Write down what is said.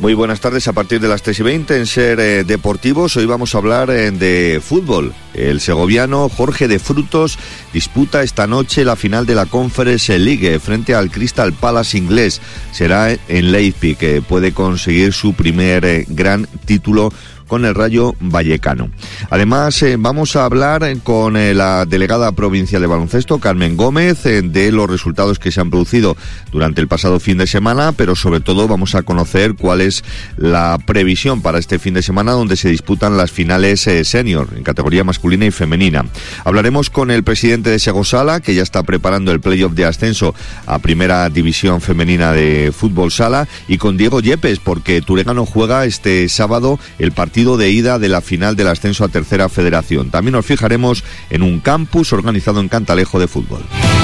Muy buenas tardes. A partir de las 3:20 en Ser Deportivos, hoy vamos a hablar de fútbol. El segoviano Jorge de Frutos disputa esta noche la final de la Conference League frente al Crystal Palace inglés. Será en Leipzig, que puede conseguir su primer gran título con el Rayo Vallecano. Además, vamos a hablar con la delegada provincial de baloncesto, Carmen Gómez, de los resultados que se han producido durante el pasado fin de semana, pero sobre todo vamos a conocer cuál es la previsión para este fin de semana, donde se disputan las finales senior, en categoría masculina y femenina. Hablaremos con el presidente de Segosala, que ya está preparando el playoff de ascenso a Primera División Femenina de Fútbol Sala, y con Diego Yepes, porque Turegano juega este sábado el partido de ida de la final del ascenso a Tercera Federación. También nos fijaremos en un campus organizado en Cantalejo de fútbol.